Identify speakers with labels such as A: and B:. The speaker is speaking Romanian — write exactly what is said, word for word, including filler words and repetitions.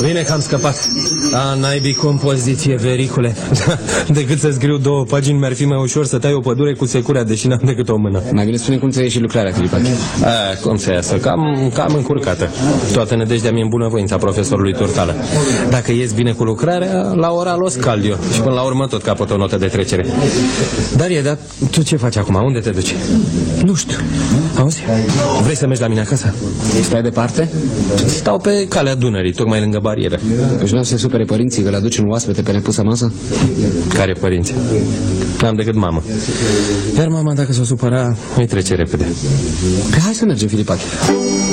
A: Bine că am scăpat. A, naibii compoziție, vericule. Decât să scriu două pagini, mi-ar fi mai ușor să tai o pădure cu securea, deși n-am decât o mână.
B: Mai bine spune cum ți-a ieșit lucrarea, Filipache.
A: A, cum să iasă? Cam, cam încurcată. Toată nădejdea mi-e în bunăvoința profesorului Turtală. Dacă ies bine cu lucrarea, la oral o scald eu. Și până la urmă tot capăt o notă de trecere. Darie, dar tu ce faci acum? Unde te duci?
B: Nu știu.
A: Auzi? Vrei să mergi la mine acasă?
B: Stai departe?
A: Stau pe calea Dunării, tocmai lângă barieră.
B: Își n-au să se supere părinții că le aduci un oaspete pe nepusă masă?
A: Care părinți? N-am decât mamă. Iar mama, dacă s-o supăra, îi trece repede.
B: Hai să mergem, Filipache.